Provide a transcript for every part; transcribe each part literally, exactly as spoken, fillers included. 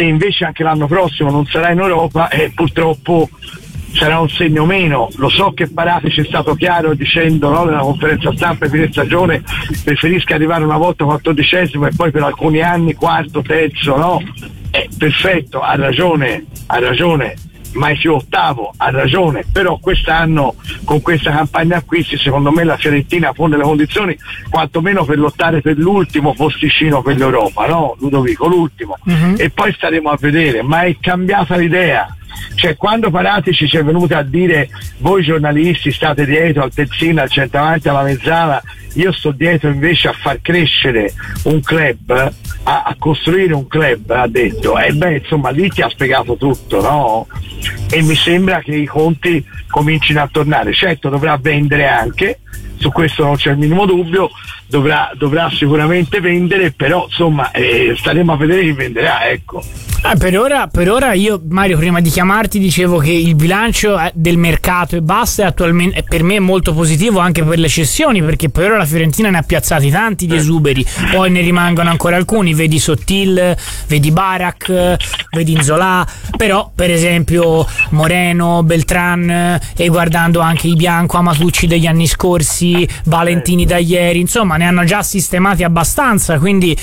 Se invece anche l'anno prossimo non sarà in Europa, eh, purtroppo sarà un segno meno. Lo so che Paratici è stato chiaro dicendo, no, nella conferenza stampa di fine stagione, preferisco arrivare una volta quattordicesimo e poi per alcuni anni quarto, terzo, no? Eh, perfetto, ha ragione, ha ragione, mai più ottavo, ha ragione, però quest'anno con questa campagna acquisti secondo me la Fiorentina pone le condizioni quantomeno per lottare per l'ultimo posticino per l'Europa, no Ludovico, l'ultimo, uh-huh. E poi staremo a vedere, ma è cambiata l'idea. Cioè, quando Paratici ci è venuto a dire voi giornalisti state dietro al terzino, al centravanti, alla mezzala, io sto dietro invece a far crescere un club, a, a costruire un club, ha detto, e eh beh insomma lì ti ha spiegato tutto, no? E mi sembra che i conti comincino a tornare. Certo, dovrà vendere anche, su questo non c'è il minimo dubbio, dovrà, dovrà sicuramente vendere, però insomma eh, staremo a vedere chi venderà, ecco. Ah, per ora, per ora io, Mario, prima di chiamarti dicevo che il bilancio del mercato e basta è attualmente, per me è molto positivo anche per le cessioni, perché per ora la Fiorentina ne ha piazzati tanti di esuberi, poi ne rimangono ancora alcuni, vedi Sottil, vedi Barak, vedi Nzola, però per esempio Moreno, Beltran, e guardando anche i Bianco, Amatucci degli anni scorsi, Valentini da ieri, insomma ne hanno già sistemati abbastanza, quindi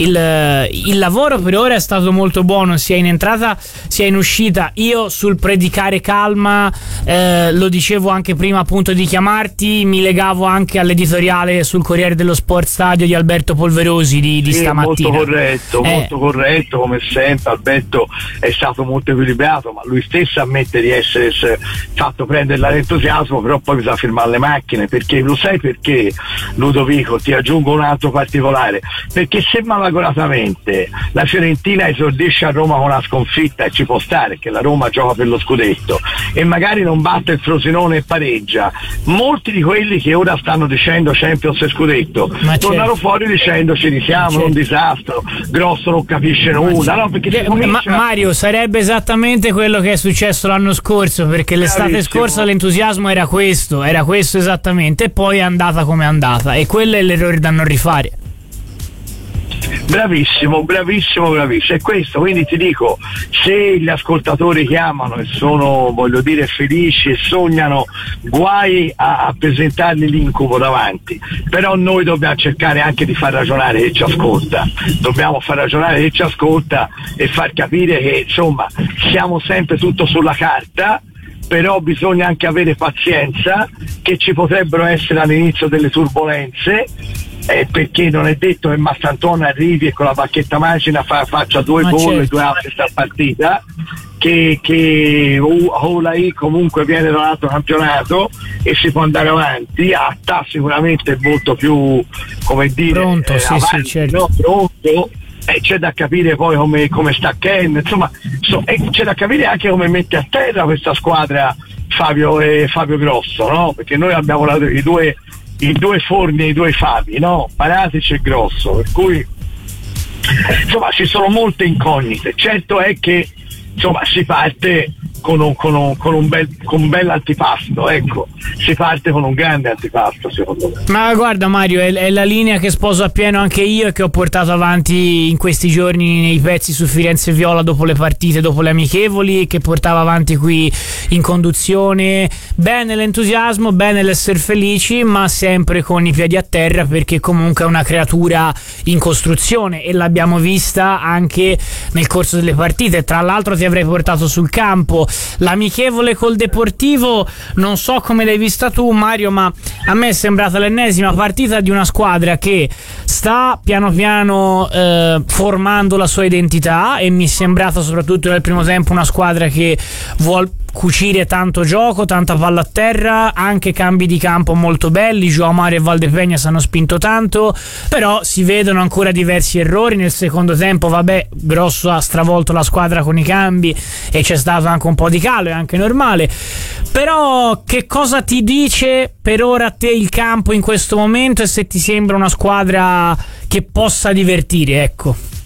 il, il lavoro per ora è stato molto buono sia in entrata sia in uscita. Io sul predicare calma, eh, lo dicevo anche prima appunto di chiamarti, mi legavo anche all'editoriale sul Corriere dello Sport Stadio di Alberto Polverosi di, di sì, stamattina. Molto corretto, eh. molto corretto come sempre. Alberto è stato molto equilibrato, ma lui stesso ammette di essere fatto prendere dall'entusiasmo, però poi bisogna firmare le macchine, perché lo sai perché, Ludovico? Ti aggiungo un altro particolare, perché se malagoratamente la Fiorentina esordisce a Roma con una sconfitta, e ci può stare che la Roma gioca per lo scudetto e magari non batte il Frosinone e pareggia, molti di quelli che ora stanno dicendo Champions e scudetto ma tornano certo. fuori dicendo ci risiamo, certo. un disastro, Grosso non capisce nulla, no? Perché eh, comincia... ma, Mario, sarebbe esattamente quello che è successo l'anno scorso, perché l'estate Bravissimo. scorsa l'entusiasmo era questo, era questo esattamente, e poi è andata come è andata, e quello è l'errore da non rifare. Bravissimo, bravissimo, bravissimo, è questo, quindi ti dico, se gli ascoltatori chiamano e sono, voglio dire, felici e sognano, guai a, a presentargli l'incubo davanti, però noi dobbiamo cercare anche di far ragionare chi ci ascolta, dobbiamo far ragionare chi ci ascolta e far capire che insomma siamo sempre tutto sulla carta, però bisogna anche avere pazienza, che ci potrebbero essere all'inizio delle turbolenze, eh, perché non è detto che Mastranton arrivi e con la bacchetta magica fa, faccia due gol certo. e due assist a partita, che, che Olai comunque viene da un altro campionato e si può andare avanti, Atta sicuramente è molto più, come dire, pronto, eh, sì, avanti, sì, certo. no? Pronto. E eh, c'è da capire poi come, come sta Ken, insomma, so, eh, c'è da capire anche come mette a terra questa squadra Fabio e Fabio Grosso, no? Perché noi abbiamo la, i due i due forni e i due Fabi, no? Paratici e Grosso, per cui insomma ci sono molte incognite. Certo è che insomma si parte con un, con un, con un bel con un bel antipasto, ecco, si parte con un grande antipasto secondo me. Ma guarda Mario, è, è la linea che sposo appieno anche io e che ho portato avanti in questi giorni nei pezzi su Firenze Viola dopo le partite, dopo le amichevoli, che portavo avanti qui in conduzione. Bene l'entusiasmo, bene l'essere felici, ma sempre con i piedi a terra, perché comunque è una creatura in costruzione e l'abbiamo vista anche nel corso delle partite. Tra l'altro ti avrei portato sul campo l'amichevole col Deportivo, non so come l'hai vista tu Mario, ma a me è sembrata l'ennesima partita di una squadra che sta piano piano eh, formando la sua identità, e mi è sembrata soprattutto nel primo tempo una squadra che vuol cucire tanto gioco, tanta palla a terra, anche cambi di campo molto belli. Joao Mario e Valdepegnas hanno spinto tanto, però si vedono ancora diversi errori nel secondo tempo. Vabbè, Grosso ha stravolto la squadra con i cambi e c'è stato anche un po' di calo, è anche normale. Però che cosa ti dice per ora a te il campo in questo momento, e se ti sembra una squadra che possa divertire, ecco?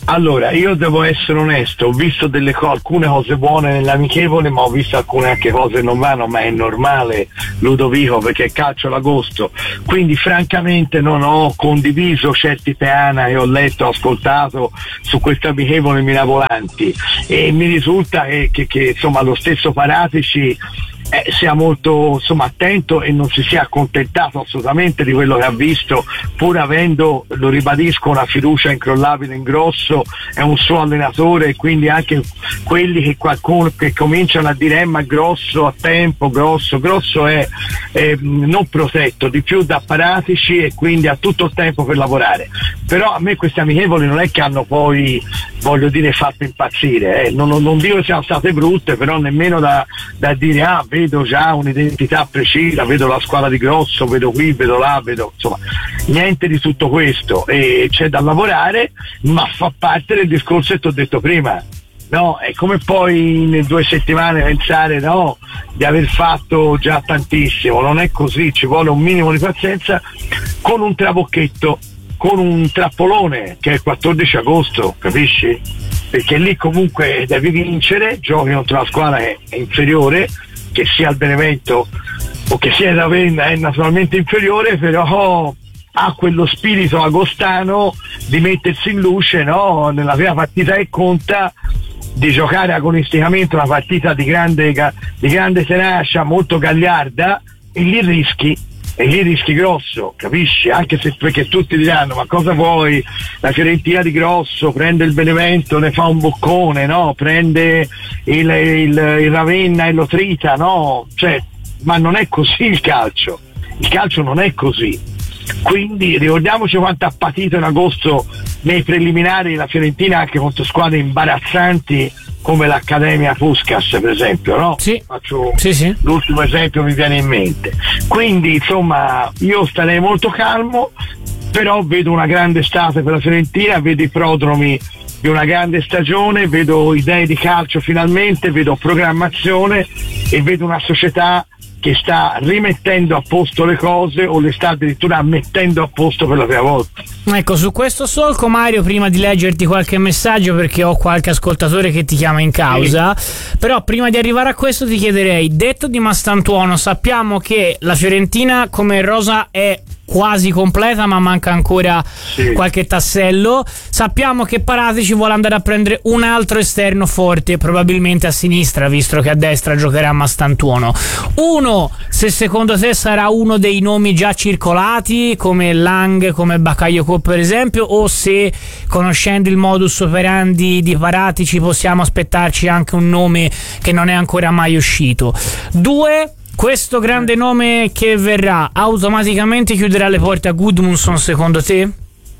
Allora, io devo essere onesto, ho visto delle co- alcune cose buone nell'amichevole, ma ho visto alcune anche cose che non vanno, ma è normale, Ludovico, perché è calcio l'agosto, quindi francamente non ho condiviso certi peana che ho letto, ho ascoltato su questo amichevole mirabolanti, e mi risulta che, che, che insomma lo stesso Paratici Eh, sia molto insomma attento e non si sia accontentato assolutamente di quello che ha visto, pur avendo, lo ribadisco, una fiducia incrollabile in Grosso, è un suo allenatore, e quindi anche quelli che qualcuno che cominciano a dire eh, ma Grosso a tempo, Grosso, Grosso è, è non protetto di più da Paratici e quindi ha tutto il tempo per lavorare. Però a me questi amichevoli non è che hanno poi, voglio dire, fatto impazzire, eh. non, non dico che siano state brutte, però nemmeno da, da dire ah vedo già un'identità precisa, vedo la squadra di Grosso, vedo qui, vedo là, vedo insomma niente di tutto questo, e c'è da lavorare, ma fa parte del discorso che ti ho detto prima. No, è come poi in due settimane pensare no di aver fatto già tantissimo, non è così, ci vuole un minimo di pazienza con un trabocchetto, con un trappolone che è il quattordici agosto, capisci? Perché lì comunque devi vincere, giochi contro una squadra che è inferiore, che sia il Benevento o che sia il Ravenna è naturalmente inferiore, però ha quello spirito agostano di mettersi in luce, no? Nella prima partita che conta, di giocare agonisticamente una partita di grande, di grande tenacia, molto gagliarda, e lì rischi, e lì rischi grosso, capisci? Anche se, perché tutti diranno ma cosa vuoi, la Fiorentina di Grosso prende il Benevento, ne fa un boccone, no? Prende il, il, il Ravenna e lo trita, no? Cioè, ma non è così il calcio, il calcio non è così. Quindi ricordiamoci quanto ha patito in agosto nei preliminari la Fiorentina, anche contro squadre imbarazzanti come l'Accademia Puskás, per esempio, no? Sì. Faccio sì, sì. L'ultimo esempio mi viene in mente. Quindi insomma io starei molto calmo, però vedo una grande estate per la Fiorentina, vedo i prodromi di una grande stagione, vedo idee di calcio finalmente, vedo programmazione e vedo una società che sta rimettendo a posto le cose, o le sta addirittura mettendo a posto per la prima volta. Ecco, su questo solco, Mario, prima di leggerti qualche messaggio, perché ho qualche ascoltatore che ti chiama in causa, sì. Però prima di arrivare a questo ti chiederei, detto di Mastantuono, sappiamo che la Fiorentina come rosa è quasi completa, ma manca ancora sì. qualche tassello. Sappiamo che Paratici vuole andare a prendere un altro esterno forte, probabilmente a sinistra, visto che a destra giocherà Mastantuono. Uno, se secondo te sarà uno dei nomi già circolati, come Lang, come Bakayoko per esempio, o se, conoscendo il modus operandi di Paratici, possiamo aspettarci anche un nome che non è ancora mai uscito. Due, questo grande nome che verrà automaticamente chiuderà le porte a Gudmundsson, secondo te?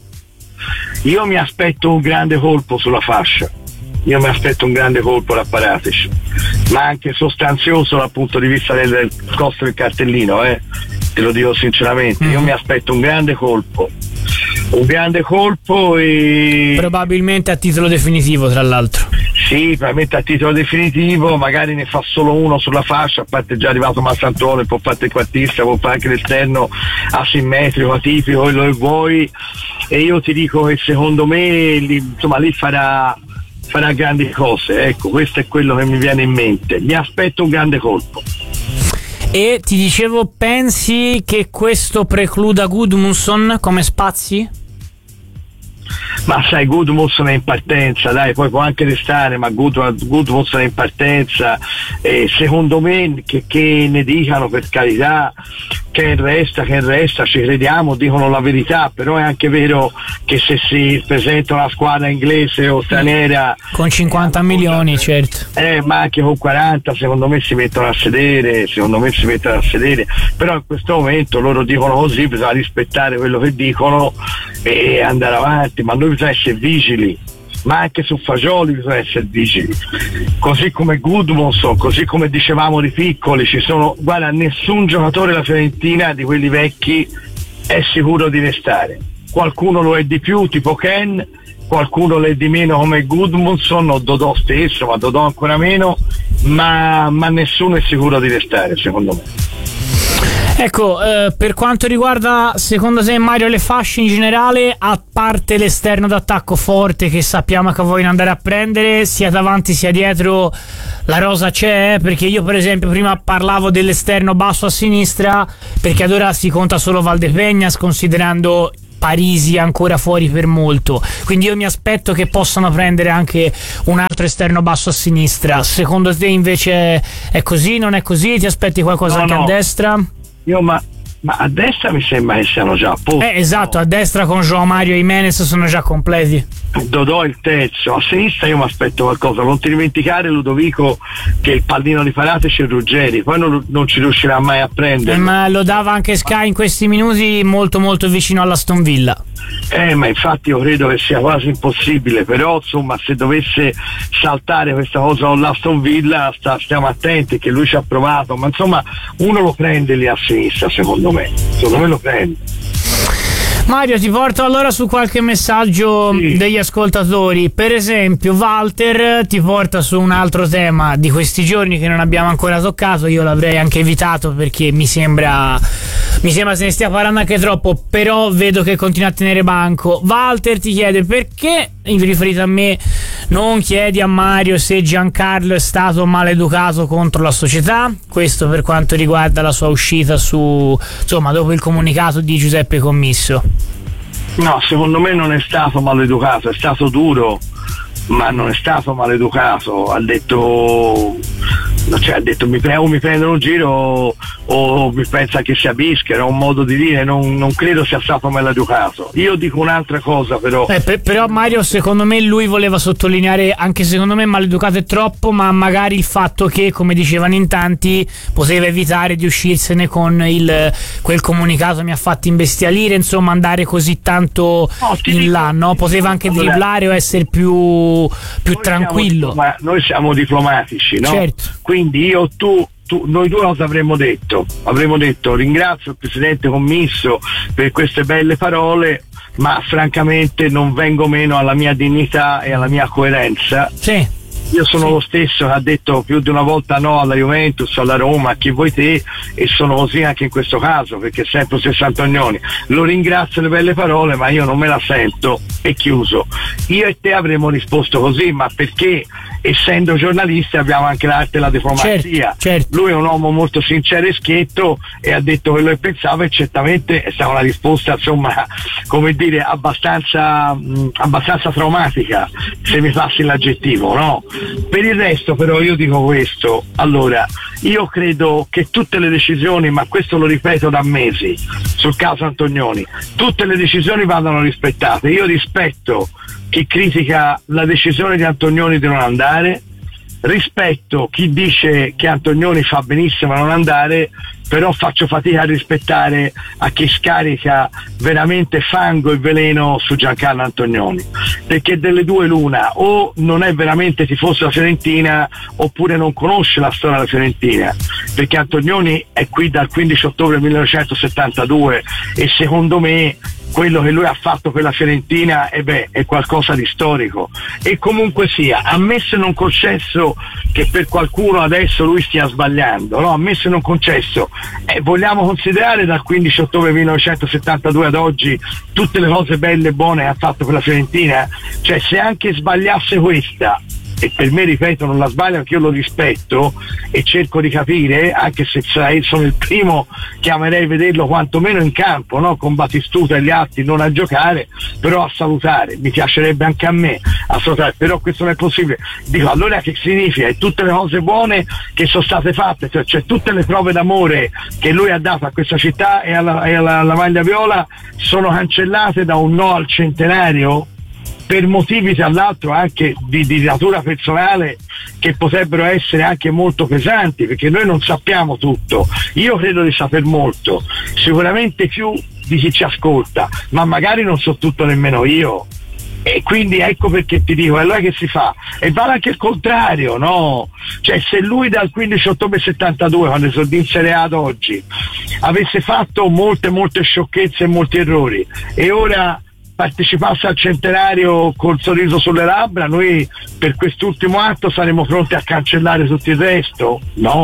Io mi aspetto un grande colpo sulla fascia, io mi aspetto un grande colpo da Paratici, ma anche sostanzioso dal punto di vista del, del costo del cartellino, eh? Te lo dico sinceramente, mm. io mi aspetto un grande colpo, un grande colpo e... probabilmente a titolo definitivo, tra l'altro. Sì, probabilmente a titolo definitivo, magari ne fa solo uno sulla fascia, a parte già arrivato Mastantuono, può fare il quartista, può fare anche l'esterno asimmetrico, atipico, quello che vuoi, e io ti dico che secondo me lì, insomma lì farà, farà grandi cose, ecco, questo è quello che mi viene in mente, mi aspetto un grande colpo. E ti dicevo, pensi che questo precluda Gudmundsson come spazi? Ma sai, Gudmundsson è in partenza, dai, poi può anche restare, ma Gudmundsson è in partenza, e secondo me che, che ne dicano, per carità, che resta, che resta, ci crediamo, dicono la verità, però è anche vero che se si presenta una squadra inglese o straniera con cinquanta eh, milioni, con, certo, eh, ma anche con quaranta, secondo me si mettono a sedere, secondo me si mettono a sedere, però in questo momento loro dicono così, bisogna rispettare quello che dicono e andare avanti, ma noi bisogna essere vigili, ma anche su Fagioli bisogna essere vigili, così come Gudmundsson, così come dicevamo di piccoli, ci sono, guarda, nessun giocatore della Fiorentina di quelli vecchi è sicuro di restare, qualcuno lo è di più, tipo Ken, qualcuno lo è di meno come Gudmundsson o Dodò stesso, ma Dodò ancora meno, ma, ma nessuno è sicuro di restare, secondo me. Ecco, eh, per quanto riguarda secondo te, Mario, le fasce in generale, a parte l'esterno d'attacco forte che sappiamo che vogliono andare a prendere, sia davanti sia dietro la rosa c'è? Perché io per esempio prima parlavo dell'esterno basso a sinistra, perché ad ora si conta solo Valdepeñas, considerando Parisi ancora fuori per molto, quindi io mi aspetto che possano prendere anche un altro esterno basso a sinistra. Secondo te invece è così, non è così? Ti aspetti qualcosa no, anche no. a destra? Io ma, ma a destra mi sembra che siano già a posto. Eh, esatto, a destra con João Mario e Jimenez sono già completi. Dodò il terzo, a sinistra io mi aspetto qualcosa. Non ti dimenticare, Ludovico, che il pallino di Paratici c'è Ruggeri, poi non, non ci riuscirà mai a prendere. Eh, ma lo dava anche Sky in questi minuti molto molto vicino all'Aston Villa. Eh, ma infatti io credo che sia quasi impossibile, però insomma se dovesse saltare questa cosa con l'Aston Villa sta, stiamo attenti, che lui ci ha provato, ma insomma uno lo prende lì a sinistra, secondo me, secondo me lo prende. Mario, ti porto allora su qualche messaggio sì. degli ascoltatori. Per esempio Walter ti porta su un altro tema di questi giorni che non abbiamo ancora toccato. Io l'avrei anche evitato perché mi sembra mi sembra se ne stia parlando anche troppo, però vedo che continua a tenere banco. Walter ti chiede perché, in riferito a me, non chiedi a Mario se Giancarlo è stato maleducato contro la società. Questo per quanto riguarda la sua uscita su, insomma, dopo il comunicato di Giuseppe Commisso. No, secondo me non è stato maleducato, è stato duro, ma non è stato maleducato. Ha detto, cioè, ha detto mi, o mi prendono un giro o, o mi pensa che sia bischero, è un modo di dire, non, non credo sia stato maleducato. Io dico un'altra cosa però. Eh, per, però Mario, secondo me lui voleva sottolineare, anche secondo me maleducato è troppo, ma magari il fatto che, come dicevano in tanti, poteva evitare di uscirsene con il, quel comunicato mi ha fatto imbestialire, insomma andare così tanto no, in dico, là, no? Poteva anche allora, dribblare o essere più, più noi tranquillo. Siamo, noi siamo diplomatici, no? Certo. Quindi io, tu, tu, noi due cosa avremmo detto? Avremmo detto ringrazio il presidente Commisso per queste belle parole, ma francamente non vengo meno alla mia dignità e alla mia coerenza. Sì. Io sono sì. lo stesso che ha detto più di una volta no alla Juventus, alla Roma, a chi vuoi te, e sono così anche in questo caso, perché è sempre Sant'Antonioni. Lo ringrazio le belle parole, ma io non me la sento, e chiuso. Io e te avremmo risposto così, ma perché essendo giornalisti abbiamo anche l'arte della diplomazia. Certo, certo. Lui è un uomo molto sincero e schietto e ha detto quello che pensava, e certamente è stata una risposta, insomma, come dire, abbastanza mh, abbastanza traumatica, se mi passi l'aggettivo, no? Per il resto però io dico questo, allora io credo che tutte le decisioni, ma questo lo ripeto da mesi sul caso Antonioni, tutte le decisioni vadano rispettate. Io rispetto chi critica la decisione di Antonioni di non andare, rispetto chi dice che Antonioni fa benissimo a non andare, però faccio fatica a rispettare a chi scarica veramente fango e veleno su Giancarlo Antonioni, perché delle due l'una: o non è veramente tifoso della Fiorentina oppure non conosce la storia della Fiorentina, perché Antonioni è qui dal quindici ottobre millenovecentosettantadue e secondo me quello che lui ha fatto per la Fiorentina eh beh, è qualcosa di storico. E comunque sia, ammesso e non concesso che per qualcuno adesso lui stia sbagliando, no? Ammesso e non concesso, eh, vogliamo considerare dal quindici ottobre millenovecentosettantadue ad oggi tutte le cose belle e buone che ha fatto per la Fiorentina? Cioè, se anche sbagliasse questa, e per me, ripeto, non la sbaglio, anche io lo rispetto e cerco di capire, anche se sono il primo che amerei vederlo quantomeno in campo, no? Con Batistuta e gli altri, non a giocare, però a salutare. Mi piacerebbe anche a me a salutare, però questo non è possibile. Dico, allora che significa? E tutte le cose buone che sono state fatte, cioè, cioè tutte le prove d'amore che lui ha dato a questa città e alla, e alla, alla maglia viola sono cancellate da un no al centenario? Per motivi tra l'altro anche di, di natura personale che potrebbero essere anche molto pesanti, perché noi non sappiamo tutto. Io credo di saper molto, sicuramente più di chi ci ascolta, ma magari non so tutto nemmeno io. E quindi ecco perché ti dico, allora che si fa? E vale anche il contrario, no? Cioè, se lui dal quindici ottobre settantadue, quando esordì in Serie A ad oggi, avesse fatto molte molte sciocchezze e molti errori, e ora partecipasse al centenario col sorriso sulle labbra, noi per quest'ultimo atto saremo pronti a cancellare tutto il resto? No,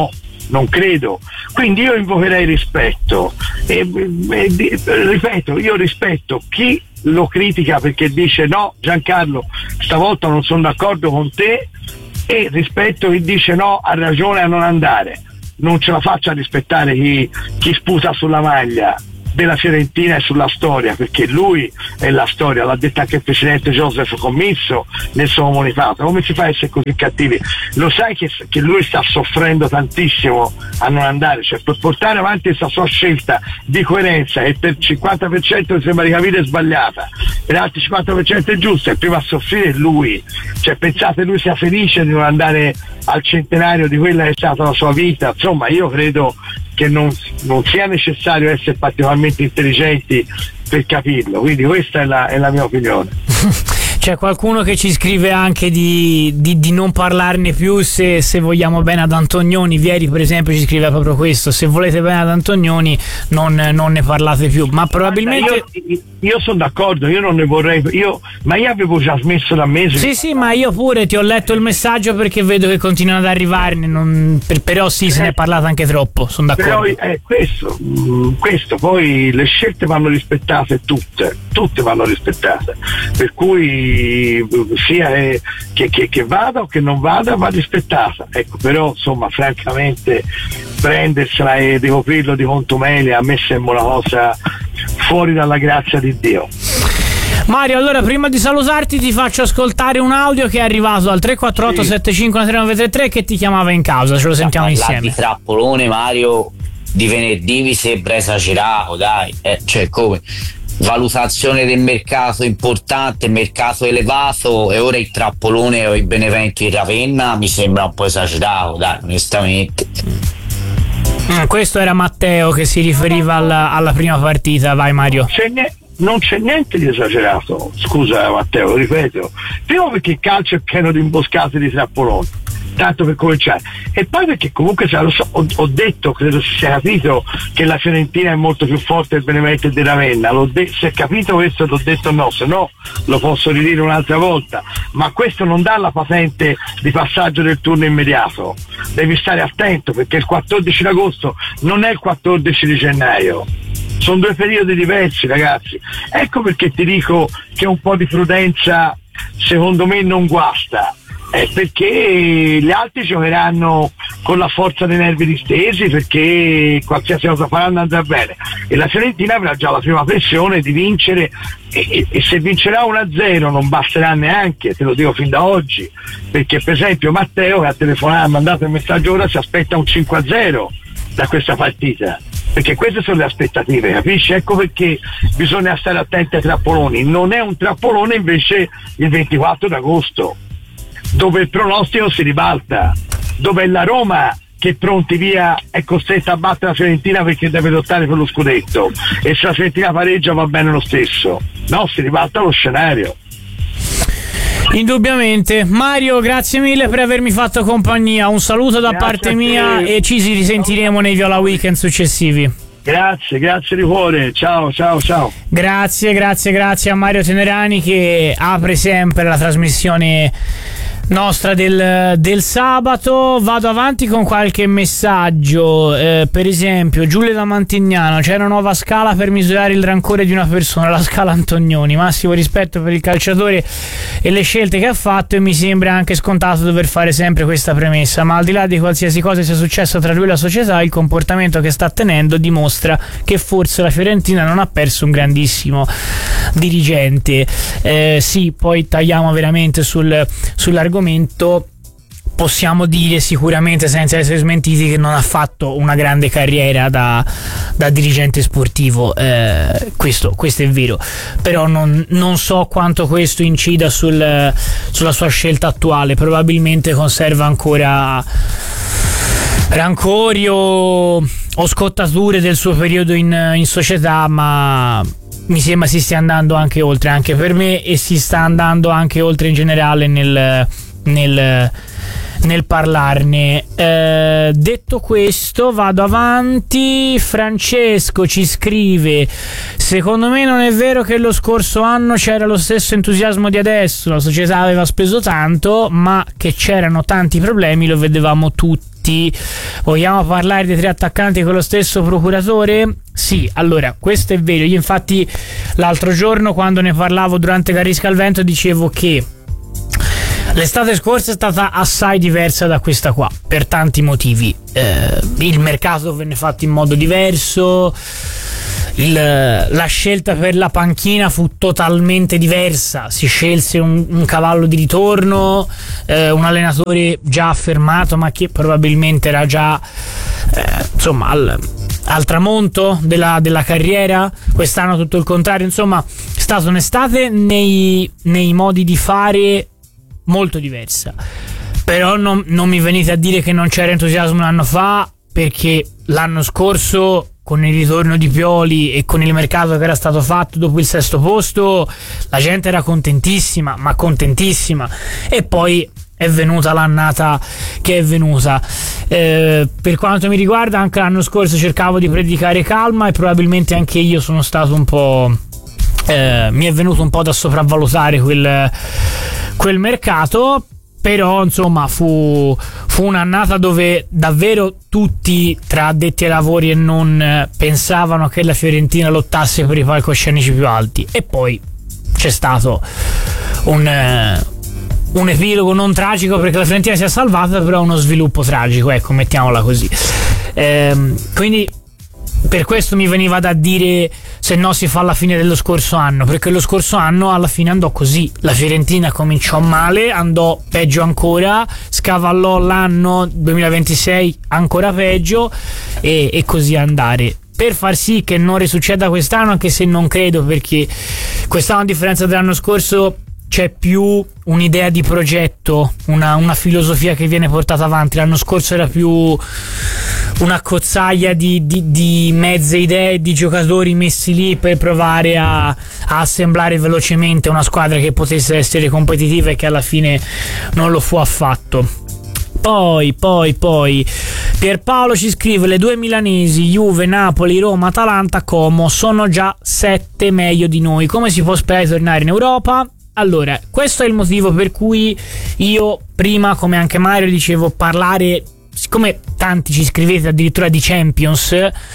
non credo. Quindi io invocherei rispetto e, e, e ripeto, io rispetto chi lo critica perché dice no Giancarlo, stavolta non sono d'accordo con te, e rispetto chi dice no, ha ragione a non andare. Non ce la faccio a rispettare chi, chi sputa sulla maglia della Fiorentina e sulla storia, perché lui è la storia, l'ha detto anche il presidente Joseph Commisso nel suo comunicato. Come si fa a essere così cattivi? Lo sai che, che lui sta soffrendo tantissimo a non andare, cioè per portare avanti questa sua scelta di coerenza, e per il cinquanta per cento mi sembra di capire è sbagliata, per l'altro cinquanta per cento è giusta, e prima a soffrire è lui. Cioè pensate lui sia felice di non andare al centenario di quella che è stata la sua vita? Insomma, io credo che non, non sia necessario essere particolarmente intelligenti per capirlo, quindi questa è la, è la mia opinione. C'è qualcuno che ci scrive anche di, di, di non parlarne più se, se vogliamo bene ad Antonioni. Vieri per esempio ci scrive proprio questo: se volete bene ad Antonioni non, non ne parlate più. Ma probabilmente io, io sono d'accordo, io non ne vorrei io, ma io avevo già smesso da mesi. Sì sì, ma io pure ti ho letto il messaggio perché vedo che continuano ad arrivarne, non, per, però sì, se ne è parlato anche troppo, sono d'accordo. Però è questo, questo poi le scelte vanno rispettate tutte, tutte vanno rispettate, per cui sia che, che, che vada o che non vada va rispettata, ecco. Però insomma francamente prendersela e ricoprirlo di contumelia a me sembra una cosa fuori dalla grazia di Dio. Mario, allora prima di salutarti ti faccio ascoltare un audio che è arrivato al tre quattro otto sette cinque tre nove tre tre che ti chiamava in causa, ce lo sentiamo insieme. Di trappolone, Mario, di venerdì mi sembra esagerato, dai, eh, cioè come valutazione del mercato importante, mercato elevato, e ora il trappolone o il Benevento in Ravenna mi sembra un po' esagerato, dai, onestamente. Mm, questo era Matteo che si riferiva alla, alla prima partita. Vai Mario. C'è ne- non c'è niente di esagerato, scusa Matteo, lo ripeto, primo perché il calcio è pieno di imboscate di trappoloni, tanto per cominciare, e poi perché comunque lo so, ho, ho detto, credo si sia capito che la Fiorentina è molto più forte del Benevento e di Ravenna, l'ho de- se è capito questo l'ho detto, no, se no lo posso ridire un'altra volta, ma questo non dà la patente di passaggio del turno immediato, devi stare attento perché il quattordici agosto non è il quattordici di gennaio, sono due periodi diversi ragazzi. Ecco perché ti dico che un po' di prudenza secondo me non guasta, eh, perché gli altri giocheranno con la forza dei nervi distesi, perché qualsiasi cosa faranno andrà bene, e la Fiorentina avrà già la prima pressione di vincere, e, e, e se vincerà uno a zero non basterà neanche, te lo dico fin da oggi, perché per esempio Matteo che ha telefonato, ha mandato il messaggio ora, si aspetta un cinque a zero da questa partita, perché queste sono le aspettative, capisci? Ecco perché bisogna stare attenti ai trappoloni. Non è un trappolone invece il ventiquattro d'agosto, dove il pronostico si ribalta, dove è la Roma che pronti via è costretta a battere la Fiorentina perché deve lottare per lo scudetto, e se la Fiorentina pareggia va bene lo stesso, no, si ribalta lo scenario. Indubbiamente. Mario, grazie mille per avermi fatto compagnia, un saluto da grazie parte mia e ci si risentiremo nei Viola Weekend successivi. Grazie, grazie di cuore, ciao ciao ciao. Grazie, grazie, grazie a Mario Tenerani che apre sempre la trasmissione nostra del, del sabato. Vado avanti con qualche messaggio, eh, per esempio Giulio da Mantignano: c'è una nuova scala per misurare il rancore di una persona, la scala Antonioni, massimo rispetto per il calciatore e le scelte che ha fatto, e mi sembra anche scontato dover fare sempre questa premessa, ma al di là di qualsiasi cosa sia successo tra lui e la società, il comportamento che sta tenendo dimostra che forse la Fiorentina non ha perso un grandissimo dirigente. Eh, sì, poi tagliamo veramente sul, sull'argomento. Possiamo dire sicuramente senza essere smentiti che non ha fatto una grande carriera da, da dirigente sportivo, eh, questo, questo è vero, però non, non so quanto questo incida sul, sulla sua scelta attuale. Probabilmente conserva ancora rancori o, o scottature del suo periodo in, in società, ma mi sembra si stia andando anche oltre, anche per me, e si sta andando anche oltre in generale nel, nel, nel parlarne. Eh, detto questo, vado avanti. Francesco ci scrive: secondo me non è vero che lo scorso anno c'era lo stesso entusiasmo di adesso, la società aveva speso tanto, ma che c'erano tanti problemi lo vedevamo tutti. Vogliamo parlare dei tre attaccanti con lo stesso procuratore? Sì, allora, questo è vero. Io infatti l'altro giorno, quando ne parlavo durante Carisca al Vento, dicevo che l'estate scorsa è stata assai diversa da questa qua, per tanti motivi. Eh, il mercato venne fatto in modo diverso, il, la scelta per la panchina fu totalmente diversa, si scelse un, un cavallo di ritorno, eh, un allenatore già affermato ma che probabilmente era già eh, insomma al, al tramonto della, della carriera. Quest'anno tutto il contrario, insomma è stata un'estate nei, nei modi di fare molto diversa. Però non, non mi venite a dire che non c'era entusiasmo un anno fa, perché l'anno scorso, con il ritorno di Pioli e con il mercato che era stato fatto dopo il sesto posto, la gente era contentissima, ma contentissima. E poi è venuta l'annata che è venuta. Eh, per quanto mi riguarda, anche l'anno scorso cercavo di predicare calma e probabilmente anche io sono stato un po'... Eh, mi è venuto un po' da sopravvalutare quel, quel mercato. Però insomma fu, fu un'annata dove davvero tutti, tra addetti ai lavori e non, pensavano che la Fiorentina lottasse per i palcoscenici più alti. E poi c'è stato un, un epilogo non tragico, perché la Fiorentina si è salvata, però uno sviluppo tragico, ecco, mettiamola così. Ehm, quindi per questo mi veniva da dire se no si fa alla fine dello scorso anno, perché lo scorso anno alla fine andò così. La Fiorentina cominciò male, andò peggio ancora, scavallò l'anno duemilaventisei ancora peggio e, e così andare, per far sì che non risucceda quest'anno, anche se non credo, perché quest'anno, a differenza dell'anno scorso, c'è più un'idea di progetto, una, una filosofia che viene portata avanti. L'anno scorso era più una cozzaglia di, di, di mezze idee, di giocatori messi lì per provare a, a assemblare velocemente una squadra che potesse essere competitiva, e che alla fine non lo fu affatto. Poi, poi, poi Pierpaolo ci scrive: le due milanesi, Juve, Napoli, Roma, Atalanta, Como, sono già sette meglio di noi. Come si può sperare di tornare in Europa? Allora, questo è il motivo per cui io prima, come anche Mario, dicevo parlare, siccome tanti ci scrivete addirittura di Champions,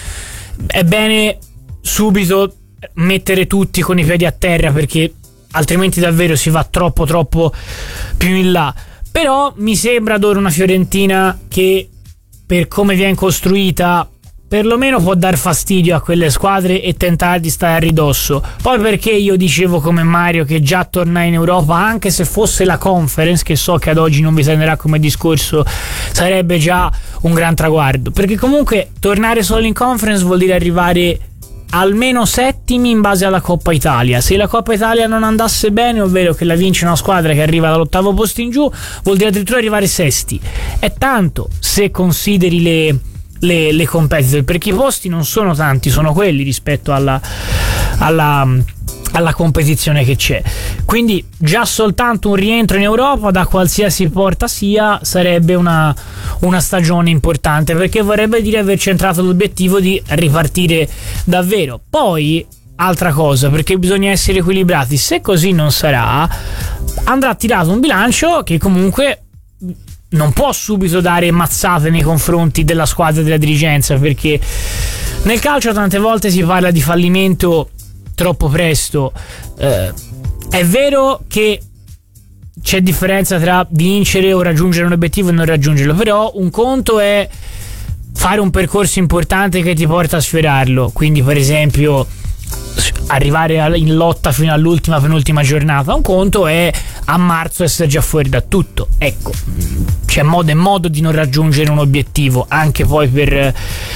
è bene subito mettere tutti con i piedi a terra, perché altrimenti davvero si va troppo troppo più in là. Però mi sembra ad ora una Fiorentina che, per come viene costruita, perlomeno può dar fastidio a quelle squadre e tentare di stare a ridosso. Poi perché io dicevo come Mario che già tornare in Europa, anche se fosse la Conference, che so che ad oggi non vi tenderà come discorso, sarebbe già un gran traguardo, perché comunque tornare solo in Conference vuol dire arrivare almeno settimi in base alla Coppa Italia. Se la Coppa Italia non andasse bene, ovvero che la vince una squadra che arriva dall'ottavo posto in giù, vuol dire addirittura arrivare sesti. È tanto se consideri le Le, le competitor, perché i posti non sono tanti, sono quelli rispetto alla, alla, alla competizione che c'è. Quindi già soltanto un rientro in Europa, da qualsiasi porta sia, sarebbe una, una stagione importante, perché vorrebbe dire aver centrato l'obiettivo di ripartire davvero. Poi altra cosa, perché bisogna essere equilibrati, se così non sarà, andrà tirato un bilancio che comunque non può subito dare mazzate nei confronti della squadra e della dirigenza, perché nel calcio tante volte si parla di fallimento troppo presto. Eh, è vero che c'è differenza tra vincere o raggiungere un obiettivo e non raggiungerlo, però un conto è fare un percorso importante che ti porta a sfiorarlo, quindi per esempio arrivare in lotta fino all'ultima penultima giornata. Un conto è a marzo essere già fuori da tutto. Ecco, c'è modo e modo di non raggiungere un obiettivo, anche poi per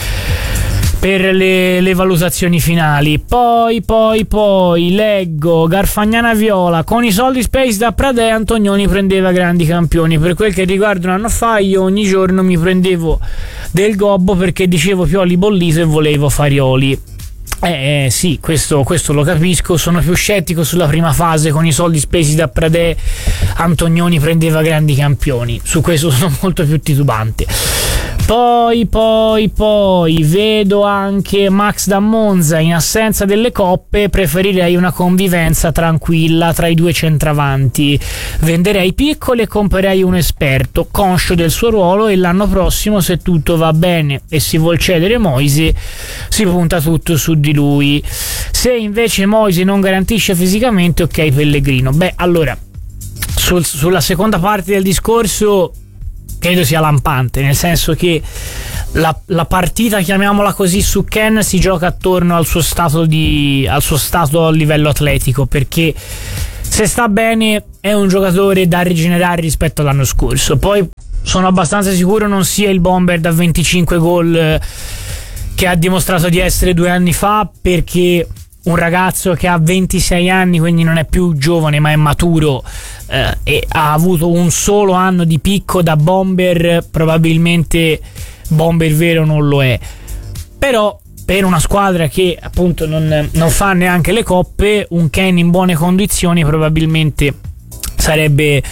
per le, le valutazioni finali. Poi poi poi leggo Garfagnana Viola: con i soldi spesi da Pradè Antonioni prendeva grandi campioni. Per quel che riguarda un anno fa, io ogni giorno mi prendevo del gobbo perché dicevo Pioli bollito e volevo Farioli. Eh, eh sì, questo, questo lo capisco. Sono più scettico sulla prima fase. Con i soldi spesi da Pradè, Antonioni prendeva grandi campioni. Su questo sono molto più titubante. Poi, poi, poi vedo anche Max da Monza: in assenza delle coppe preferirei una convivenza tranquilla tra i due centravanti. Venderei piccoli e comprerei un esperto, conscio del suo ruolo, e l'anno prossimo, se tutto va bene e si vuol cedere Moisi, si punta tutto su di lui. Se invece Moisi non garantisce fisicamente, ok Pellegrino. Beh, allora, sul, sulla seconda parte del discorso credo sia lampante, nel senso che la, la partita, chiamiamola così, su Ken si gioca attorno al suo stato di al suo stato a livello atletico, perché se sta bene è un giocatore da rigenerare rispetto all'anno scorso. Poi sono abbastanza sicuro non sia il bomber da venticinque gol che ha dimostrato di essere due anni fa, perché un ragazzo che ha ventisei anni, quindi non è più giovane ma è maturo, eh, e ha avuto un solo anno di picco da bomber, probabilmente bomber vero non lo è. Però per una squadra che appunto non, non fa neanche le coppe, un Ken in buone condizioni probabilmente sarebbe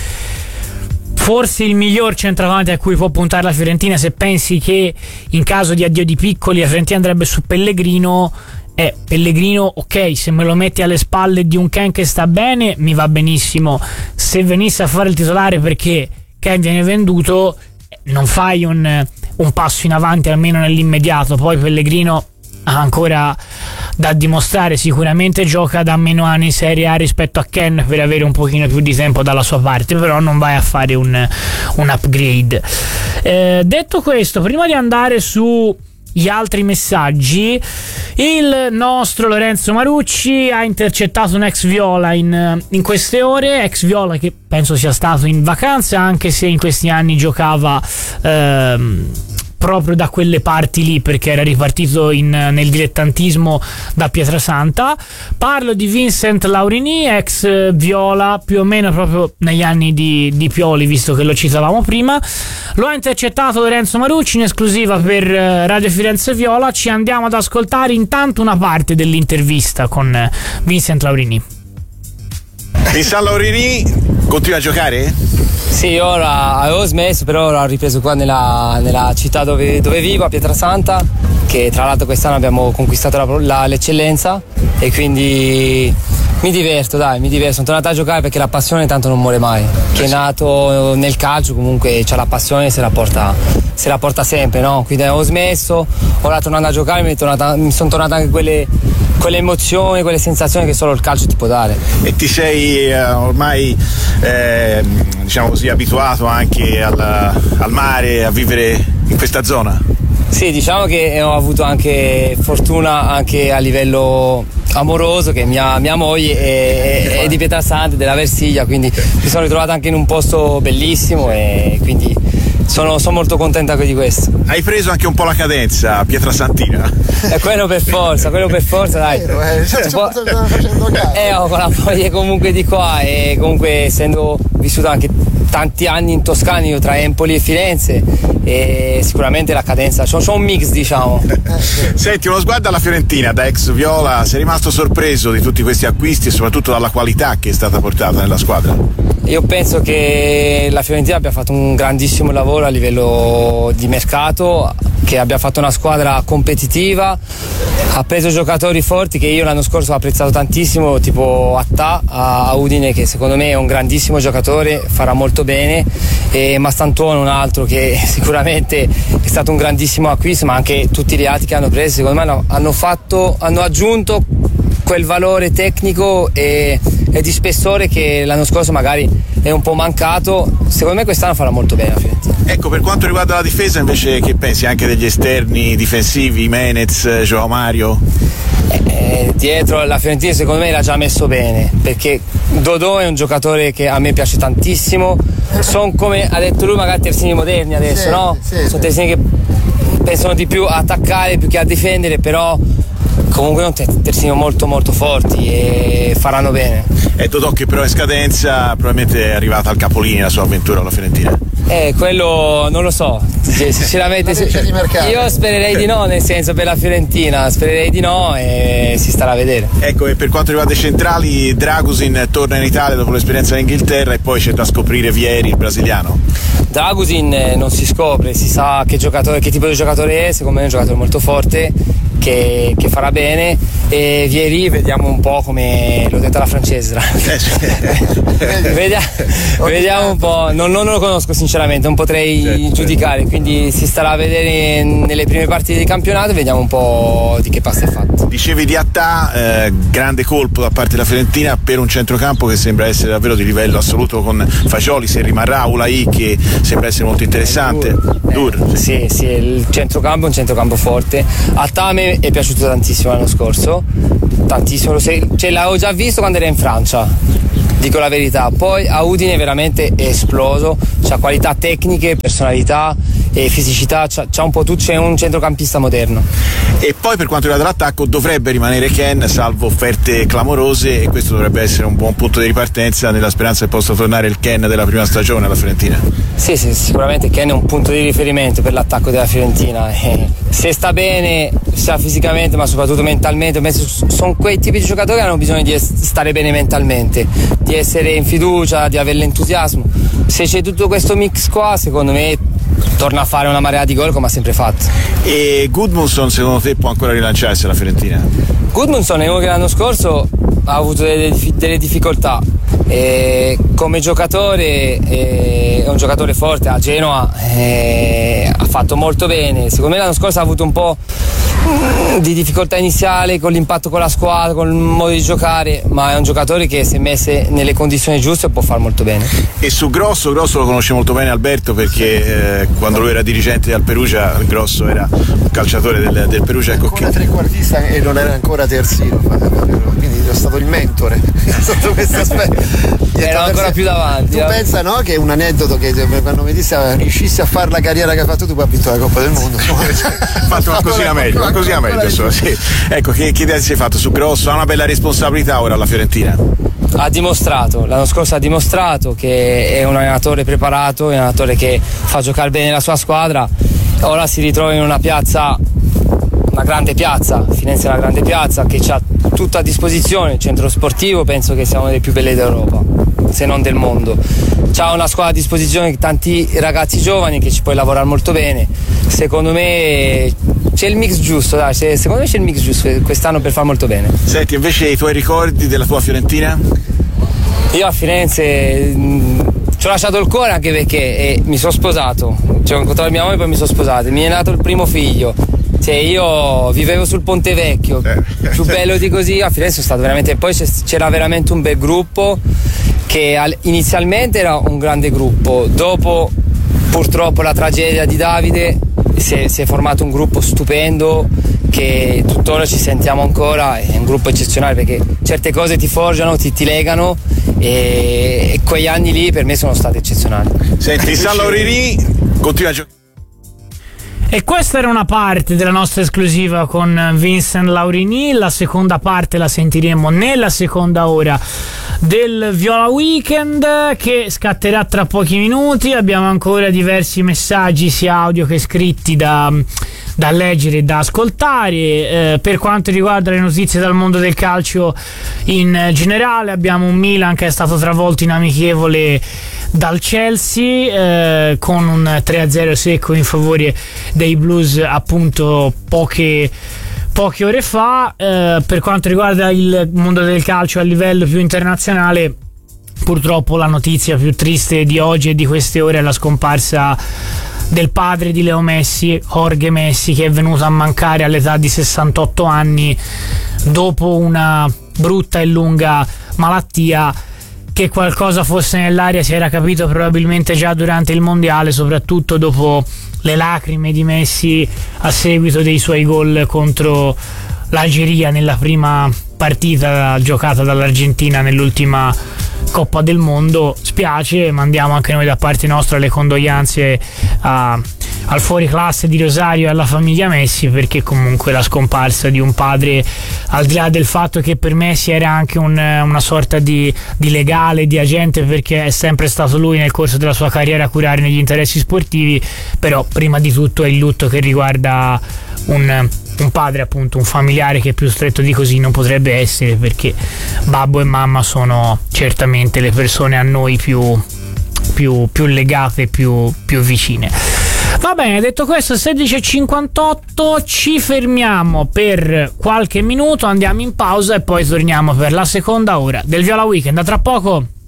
forse il miglior centravanti a cui può puntare la Fiorentina. Se pensi che in caso di addio di Piccoli la Fiorentina andrebbe su Pellegrino, eh, Pellegrino ok, se me lo metti alle spalle di un Ken che sta bene mi va benissimo. Se venisse a fare il titolare perché Ken viene venduto, non fai un, un passo in avanti almeno nell'immediato. Poi Pellegrino ha ancora da dimostrare, sicuramente gioca da meno anni in Serie A rispetto a Ken per avere un pochino più di tempo dalla sua parte, però non vai a fare un, un upgrade. Eh, detto questo, prima di andare su gli altri messaggi, il nostro Lorenzo Marucci ha intercettato un ex Viola in, in queste ore, ex Viola che penso sia stato in vacanza, anche se in questi anni giocava ehm, proprio da quelle parti lì, perché era ripartito in, nel dilettantismo da Pietrasanta. Parlo di Vincent Laurini, ex Viola, più o meno proprio negli anni di, di Pioli, visto che lo citavamo prima. Lo ha intercettato Lorenzo Marucci in esclusiva per Radio Firenze Viola. Ci andiamo ad ascoltare intanto una parte dell'intervista con Vincent Laurini. Vincent Laurini continua a giocare? Sì, ora avevo smesso, però ora ho ripreso qua nella, nella città dove, dove vivo, a Pietrasanta, che tra l'altro quest'anno abbiamo conquistato la, la, l'eccellenza, e quindi mi diverto, dai, mi diverto. Sono tornato a giocare perché la passione tanto non muore mai. Chi è nato nel calcio comunque c'ha la passione e se la porta, se la porta sempre, no? Quindi avevo smesso, ora tornando a giocare mi, tornata, mi sono tornate anche quelle, quelle emozioni, quelle sensazioni che solo il calcio ti può dare. E ti sei eh, ormai eh, diciamo così abituato anche al, al mare, a vivere in questa zona? Sì, diciamo che ho avuto anche fortuna anche a livello amoroso, che mia, mia moglie è, è di Pietrasanta, della Versiglia, quindi mi sono ritrovato anche in un posto bellissimo e quindi sono, sono molto contenta di questo. Hai preso anche un po' la cadenza pietrasantina? E quello per forza, quello per forza, dai. Vero, eh, facendo caso. Eh, ho con la moglie comunque di qua, e comunque essendo vissuto anche tanti anni in Toscana, io tra Empoli e Firenze, e sicuramente la cadenza, c'ho, c'ho un mix, diciamo. Senti, uno sguardo alla Fiorentina da ex Viola, sei rimasto sorpreso di tutti questi acquisti e soprattutto dalla qualità che è stata portata nella squadra? Io penso che la Fiorentina abbia fatto un grandissimo lavoro a livello di mercato, che abbia fatto una squadra competitiva, ha preso giocatori forti che io l'anno scorso ho apprezzato tantissimo, tipo Attà a Udine, che secondo me è un grandissimo giocatore, farà molto bene, e Mastantuono un altro che sicuramente è stato un grandissimo acquisto, ma anche tutti gli altri che hanno preso secondo me hanno, hanno fatto, hanno aggiunto quel valore tecnico e, e di spessore che l'anno scorso magari è un po' mancato. Secondo me quest'anno farà molto bene la Fiorentina. Ecco, per quanto riguarda la difesa invece, che pensi anche degli esterni difensivi, Menez, Joao Mario? Eh, dietro la Fiorentina secondo me l'ha già messo bene, perché Dodò è un giocatore che a me piace tantissimo, sono, come ha detto lui, magari terzini moderni adesso, sì, no? Sì, sono terzini che pensano di più a attaccare più che a difendere, però comunque non terzini molto molto forti e faranno bene. E Dodò che però è scadenza, probabilmente è arrivata al capolinea la sua avventura alla Fiorentina. Eh, quello non lo so, Sì, sinceramente sì. Di Io spererei di no, nel senso, per la Fiorentina spererei di no e si starà a vedere. Ecco, e per quanto riguarda i centrali, Dragusin torna in Italia dopo l'esperienza in Inghilterra e poi c'è da scoprire Vieri, il brasiliano. Dragusin non si scopre, si sa che giocatore, che tipo di giocatore è, secondo me è un giocatore molto forte che, che farà bene, e Vieri vediamo un po' come l'ho detto alla francese. vediamo, vediamo un po', non, non lo conosco sinceramente, non potrei certo, giudicare, quindi si starà a vedere nelle prime partite di campionato e vediamo un po' di che pasta è fatto. Dicevi di Attà, eh, grande colpo da parte della Fiorentina per un centrocampo che sembra essere davvero di livello assoluto, con Fagioli se rimarrà, Ulai che sembra essere molto interessante. Eh, Dur, eh, sì, sì, il centrocampo è un centrocampo forte. Attà a me è piaciuto tantissimo l'anno scorso, tantissimo, cioè, l'avevo già visto quando era in Francia, dico la verità. Poi a Udine veramente è esploso, c'ha qualità tecniche, personalità e fisicità, c'ha, c'ha un po' tutto, c'è un centrocampista moderno. E poi per quanto riguarda l'attacco dovrebbe rimanere Ken, salvo offerte clamorose, e questo dovrebbe essere un buon punto di ripartenza nella speranza che possa tornare il Ken della prima stagione alla Fiorentina. Sì, sì, sicuramente Ken è un punto di riferimento per l'attacco della Fiorentina, e se sta bene sia fisicamente ma soprattutto mentalmente, penso sono quei tipi di giocatori che hanno bisogno di stare bene mentalmente, di essere in fiducia, di avere l'entusiasmo. Se c'è tutto questo mix qua, secondo me torna a fare una marea di gol come ha sempre fatto. E Gudmundsson secondo te può ancora rilanciarsi alla Fiorentina? Gudmundsson è uno che l'anno scorso ha avuto delle, delle difficoltà, e come giocatore è un giocatore forte, a Genoa ha fatto molto bene. Secondo me l'anno scorso ha avuto un po' di difficoltà iniziale con l'impatto con la squadra, con il modo di giocare, ma è un giocatore che se messe nelle condizioni giuste può far molto bene. E su Grosso, Grosso lo conosce molto bene Alberto, perché eh, quando lui era dirigente del Perugia, Grosso era un calciatore del, del Perugia. Ecco ancora che... trequartista e non era ancora terzino, quindi è stato il mentore sotto questo aspetto. Era ancora più davanti. Tu eh? pensa, no, che è un aneddoto che quando mi disse riuscissi a fare la carriera che hai fatto tu, poi ha vinto la Coppa del Mondo. fatto una cosina meglio, una cosina meglio, insomma, sì. Ecco, che, che idea ti sei fatto su Grosso? Ha una bella responsabilità ora alla Fiorentina. Ha dimostrato, l'anno scorso ha dimostrato che è un allenatore preparato, è un allenatore che fa giocare bene la sua squadra. Ora si ritrova in una piazza, una grande piazza, Firenze è una grande piazza che ha tutto a disposizione, il centro sportivo penso che sia una delle più belle d'Europa, se non del mondo. C'ha una squadra a disposizione, tanti ragazzi giovani che ci puoi lavorare molto bene. Secondo me c'è il mix giusto, dai, secondo me c'è il mix giusto quest'anno per far molto bene. Senti, invece i tuoi ricordi della tua Fiorentina? Io a Firenze mh, ci ho lasciato il cuore, anche perché eh, mi sono sposato, cioè, ho incontrato mia mamma e poi mi sono sposato, mi è nato il primo figlio. Cioè, io vivevo sul Ponte Vecchio, eh. più bello di così a Firenze sono stato veramente. Poi c'era veramente un bel gruppo che inizialmente era un grande gruppo, dopo purtroppo la tragedia di Davide si è, si è formato un gruppo stupendo che tuttora ci sentiamo ancora, è un gruppo eccezionale perché certe cose ti forgiano, ti, ti legano, e, e quegli anni lì per me sono stati eccezionali. Senti, San Laurini continua a giocare. E questa era una parte della nostra esclusiva con Vincent Laurini. La seconda parte la sentiremo nella seconda ora del Viola Weekend, che scatterà tra pochi minuti. Abbiamo ancora diversi messaggi sia audio che scritti da, da leggere e da ascoltare. Eh, per quanto riguarda le notizie dal mondo del calcio in generale, abbiamo un Milan che è stato travolto in amichevole dal Chelsea, eh, con un tre a zero secco in favore dei Blues appunto poche poche ore fa. Eh, per quanto riguarda il mondo del calcio a livello più internazionale, purtroppo la notizia più triste di oggi e di queste ore è la scomparsa del padre di Leo Messi, Jorge Messi, che è venuto a mancare all'età di sessantotto anni dopo una brutta e lunga malattia. Che qualcosa fosse nell'aria si era capito probabilmente già durante il mondiale, soprattutto dopo le lacrime di Messi a seguito dei suoi gol contro l'Algeria nella prima partita giocata dall'Argentina nell'ultima Coppa del Mondo. Spiace, mandiamo anche noi da parte nostra le condoglianze a, al fuoriclasse di Rosario e alla famiglia Messi, perché comunque la scomparsa di un padre, al di là del fatto che per Messi era anche un, una sorta di, di legale, di agente, perché è sempre stato lui nel corso della sua carriera a curare negli interessi sportivi, però prima di tutto è il lutto che riguarda un, un padre, appunto, un familiare che più stretto di così non potrebbe essere, perché babbo e mamma sono certamente le persone a noi più, più, più legate, più, più vicine. Va bene, detto questo, sedici e cinquantotto, ci fermiamo per qualche minuto, andiamo in pausa e poi torniamo per la seconda ora del Viola Weekend. A tra poco.